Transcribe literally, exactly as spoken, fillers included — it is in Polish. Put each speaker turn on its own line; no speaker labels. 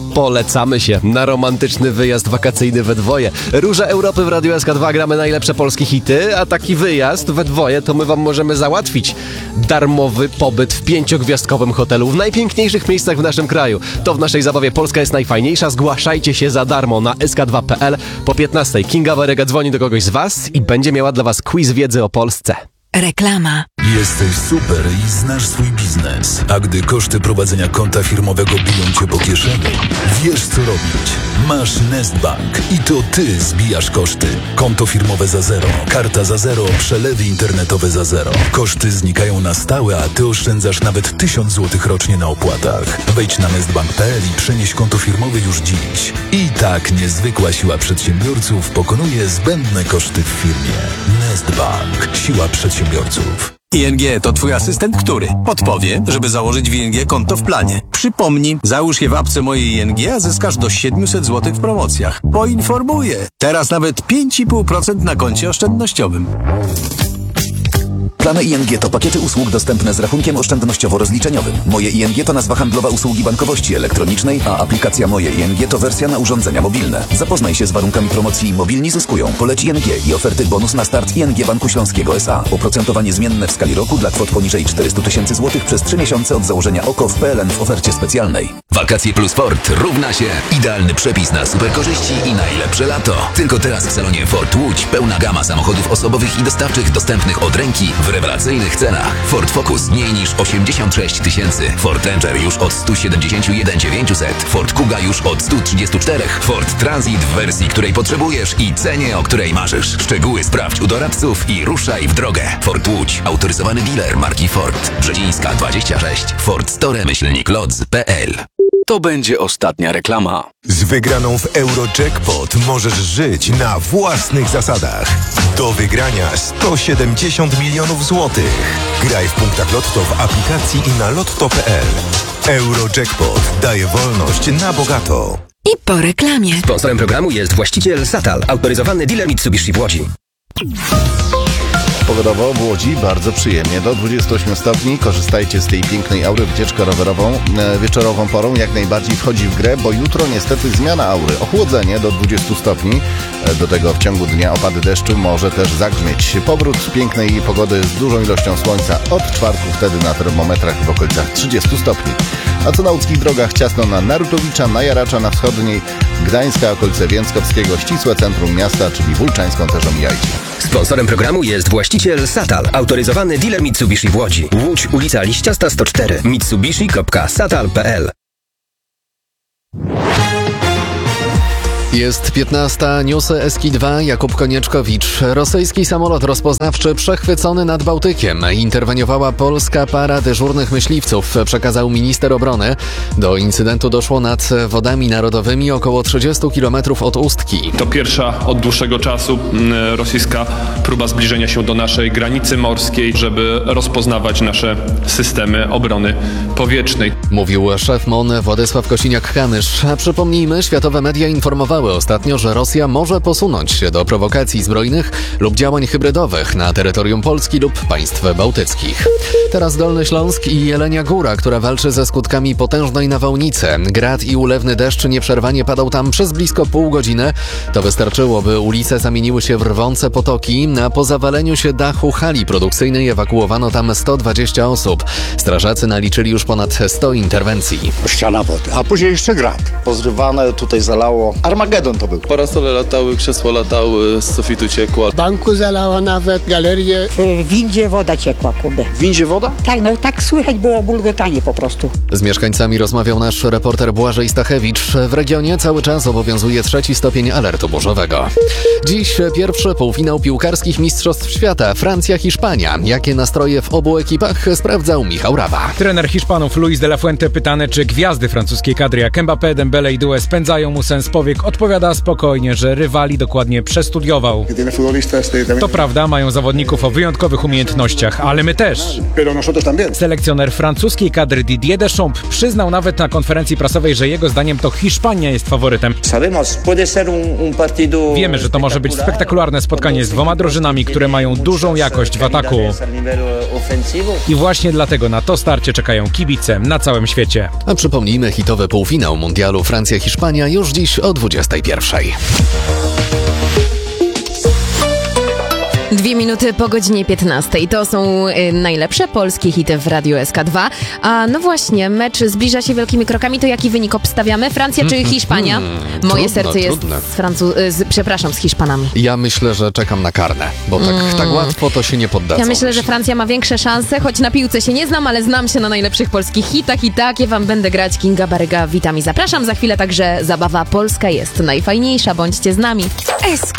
Polecamy się na romantyczny wyjazd wakacyjny we dwoje. Róża Europy w Radiu S K dwa, gramy najlepsze polskie hity, a taki wyjazd we dwoje to my wam możemy załatwić. Darmowy pobyt w pięciogwiazdkowym hotelu w najpiękniejszych miejscach w naszym kraju. To w naszej zabawie Polska jest najfajniejsza. Zgłaszajcie się za darmo na S K dwa kropka P L. Po piętnastej Kinga Waryga dzwoni do kogoś z was i będzie miała dla was quiz wiedzy o Polsce.
Reklama.
Jesteś super i znasz swój biznes. A gdy koszty prowadzenia konta firmowego biją cię po kieszeni, wiesz co robić. Masz Nestbank i to ty zbijasz koszty. Konto firmowe za zero, karta za zero, przelewy internetowe za zero. Koszty znikają na stałe, a ty oszczędzasz nawet tysiąc złotych rocznie na opłatach. Wejdź na nestbank kropka P L i przenieś konto firmowe już dziś. I tak niezwykła siła przedsiębiorców pokonuje zbędne koszty w firmie. Nestbank. Siła przedsiębiorców.
I N G to twój asystent, który podpowie, żeby założyć w I N G konto w planie. Przypomnij, załóż je w apce mojej I N G, a zyskasz do siedemset złotych w promocjach. Poinformuję. Teraz nawet pięć i pół procent na koncie oszczędnościowym.
Plany I N G to pakiety usług dostępne z rachunkiem oszczędnościowo-rozliczeniowym. Moje I N G to nazwa handlowa usługi bankowości elektronicznej, a aplikacja Moje I N G to wersja na urządzenia mobilne. Zapoznaj się z warunkami promocji Mobilni zyskują. Poleć I N G i oferty bonus na start I N G Banku Śląskiego S A. Oprocentowanie zmienne w skali roku dla kwot poniżej czterysta tysięcy złotych przez trzy miesiące od założenia O K O w P L N w ofercie specjalnej.
Wakacje plus sport równa się idealny przepis na super korzyści i najlepsze lato. Tylko teraz w salonie Ford Łódź pełna gama samochodów osobowych i dostawczych dostępnych od ręki w rewelacyjnych cenach. Ford Focus mniej niż osiemdziesiąt sześć tysięcy. Ford Ranger już od sto siedemdziesiąt jeden tysięcy dziewięćset. Ford Kuga już od sto trzydzieści cztery. Ford Transit w wersji, której potrzebujesz i cenie, o której marzysz. Szczegóły sprawdź u doradców i ruszaj w drogę. Ford Łódź. Autoryzowany dealer marki Ford. Brzezińska dwadzieścia sześć. Ford Store myślnik lodz kropka P L.
To będzie ostatnia reklama.
Z wygraną w Eurojackpot możesz żyć na własnych zasadach. Do wygrania sto siedemdziesiąt milionów złotych. Graj w punktach Lotto w aplikacji i na lotto kropka P L. Eurojackpot daje wolność na bogato.
I po reklamie.
Sponsorem programu jest właściciel Satal, autoryzowany dealer Mitsubishi w Łodzi.
Pogodowo w Łodzi bardzo przyjemnie, do dwudziestu ośmiu stopni. Korzystajcie z tej pięknej aury. Wycieczkę rowerową e, wieczorową porą jak najbardziej wchodzi w grę, bo jutro niestety zmiana aury. Ochłodzenie do dwudziestu stopni. E, do tego w ciągu dnia opady deszczu może też zagrzmieć. Powrót pięknej pogody z dużą ilością słońca od czwartku, wtedy na termometrach w okolicach trzydziestu stopni. A co na łódzkich drogach? Ciasno na Narutowicza, na Jaracza, na wschodniej, Gdańska, okolice Więckowskiego, ścisłe centrum miasta, czyli Wólczańską też omijajcie.
Sponsorem programu jest właściciel Satal, autoryzowany dealer Mitsubishi w Łodzi. Łódź, ulica Liściasta sto cztery. mitsubishi kropka satal kropka P L.
Jest piętnasta, newsy S K dwa, Jakub Konieczkowicz. Rosyjski samolot rozpoznawczy przechwycony nad Bałtykiem. Interweniowała polska para dyżurnych myśliwców, przekazał minister obrony. Do incydentu doszło nad wodami narodowymi około trzydziestu kilometrów od Ustki.
To pierwsza od dłuższego czasu rosyjska próba zbliżenia się do naszej granicy morskiej, żeby rozpoznawać nasze systemy obrony powietrznej.
Mówił szef M O N Władysław Kosiniak-Kamysz. A przypomnijmy, światowe media informowały ostatnio, że Rosja może posunąć się do prowokacji zbrojnych lub działań hybrydowych na terytorium Polski lub państw bałtyckich. Teraz Dolny Śląsk i Jelenia Góra, która walczy ze skutkami potężnej nawałnicy. Grad i ulewny deszcz nieprzerwanie padał tam przez blisko pół godziny. To wystarczyło, by ulice zamieniły się w rwące potoki. A po zawaleniu się dachu hali produkcyjnej ewakuowano tam sto dwadzieścia osób. Strażacy naliczyli już ponad sto interwencji.
Ściana wody, a później jeszcze grad. Pozrywane, tutaj zalało. Armagedon to był.
Parasole latały, krzesła latały, z sufitu ciekła.
Banku zalała nawet, galerię.
W windzie woda ciekła, kurde.
W windzie woda?
Tak, no tak słychać było bulgotanie po prostu.
Z mieszkańcami rozmawiał nasz reporter Błażej Stachewicz. W regionie cały czas obowiązuje trzeci stopień alertu burzowego. Dziś pierwszy półfinał piłkarskich Mistrzostw Świata. Francja-Hiszpania. Jakie nastroje w obu ekipach sprawdzał Michał Rawa.
Trener Hiszpanów Luis de la Fuente pytany, czy gwiazdy francuskiej kadry jak Mbappé, Dembele i Doué spędzają mu sens powiek, odpowiedział odpowiada spokojnie, że rywali dokładnie przestudiował. To prawda, mają zawodników o wyjątkowych umiejętnościach, ale my też. Selekcjoner francuskiej kadry Didier Deschamps przyznał nawet na konferencji prasowej, że jego zdaniem to Hiszpania jest faworytem. Wiemy, że to może być spektakularne spotkanie z dwoma drużynami, które mają dużą jakość w ataku. I właśnie dlatego na to starcie czekają kibice na całym świecie.
A przypomnijmy, hitowy półfinał mundialu Francja-Hiszpania już dziś o dwudziestej pierwszej.
Dwie minuty po godzinie piętnastej. To są y, najlepsze polskie hity w Radiu S K dwa. A no właśnie, mecz zbliża się wielkimi krokami. To jaki wynik obstawiamy? Francja czy Hiszpania? Moje
trudne,
serce jest
trudne.
z Francu... y, z, przepraszam, z Hiszpanami.
Ja myślę, że czekam na karne, bo tak,
Mm.
tak łatwo to się nie poddadzą.
Ja myślę, że Francja ma większe szanse, choć na piłce się nie znam, ale znam się na najlepszych polskich hitach i takie wam będę grać. Kinga Baryga, witam i zapraszam. Za chwilę także zabawa Polska jest najfajniejsza. Bądźcie z nami.
S K